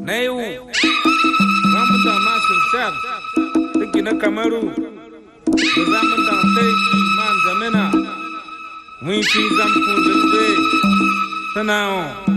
na yau za mu da masu shar take na kamaru da za mu da taiki man zamana mun fi zamfun zirbe sana'o